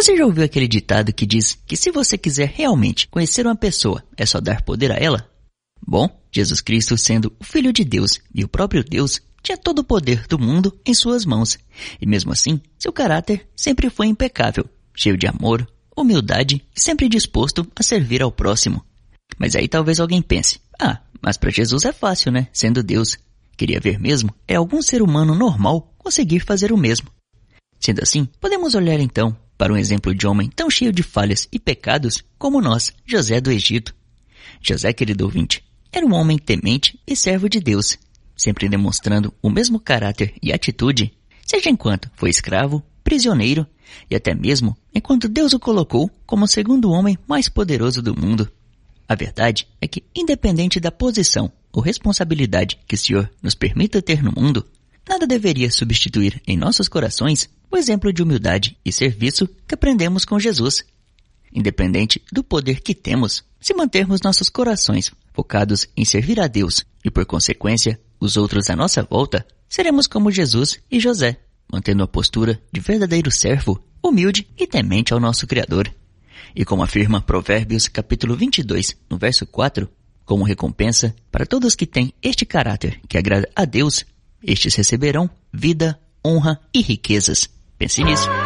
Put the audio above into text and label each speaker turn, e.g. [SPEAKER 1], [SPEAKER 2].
[SPEAKER 1] Você já ouviu aquele ditado que diz que se você quiser realmente conhecer uma pessoa, é só dar poder a ela? Bom, Jesus Cristo, sendo o Filho de Deus e o próprio Deus, tinha todo o poder do mundo em suas mãos. E mesmo assim, seu caráter sempre foi impecável, cheio de amor, humildade e sempre disposto a servir ao próximo. Mas aí talvez alguém pense, mas para Jesus é fácil, né? Sendo Deus. Queria ver mesmo é algum ser humano normal conseguir fazer o mesmo. Sendo assim, podemos olhar então para um exemplo de homem tão cheio de falhas e pecados como nós, José do Egito. José, querido ouvinte, era um homem temente e servo de Deus, sempre demonstrando o mesmo caráter e atitude, seja enquanto foi escravo, prisioneiro e até mesmo enquanto Deus o colocou como o segundo homem mais poderoso do mundo. A verdade é que, independente da posição ou responsabilidade que o Senhor nos permita ter no mundo, nada deveria substituir em nossos corações o exemplo de humildade e serviço que aprendemos com Jesus. Independente do poder que temos, se mantermos nossos corações focados em servir a Deus e, por consequência, os outros à nossa volta, seremos como Jesus e José, mantendo a postura de verdadeiro servo, humilde e temente ao nosso Criador. E como afirma Provérbios capítulo 22, no verso 4, como recompensa para todos que têm este caráter que agrada a Deus, estes receberão vida, honra e riquezas. Pense nisso.